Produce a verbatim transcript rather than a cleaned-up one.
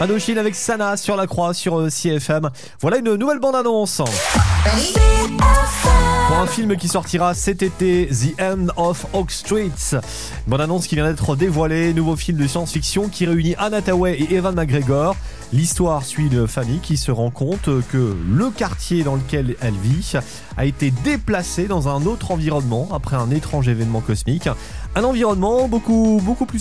Indochine avec Sana sur la croix sur euh, C F M. Voilà une nouvelle bande-annonce pour un film qui sortira cet été, The End of Oak Street. Une bande-annonce qui vient d'être dévoilée, nouveau film de science-fiction qui réunit Anne Hathaway et Ewan McGregor. L'histoire suit une famille qui se rend compte que le quartier dans lequel elle vit a été déplacé dans un autre environnement après un étrange événement cosmique. Un environnement beaucoup, beaucoup plus